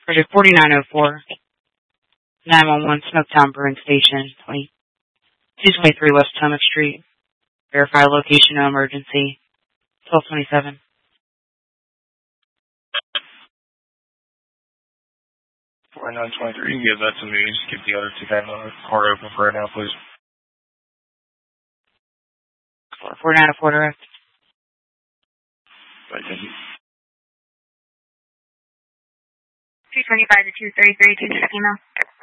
Project 4904, 911 Smoketown Brewing Station, 223 West Potomac Street. Verify location, no emergency. 1227. For 923, you can give that to me. Just keep the other two guys on the car open for right now, please. 4904 direct. Right, thank you. 225 to 233, 2 email.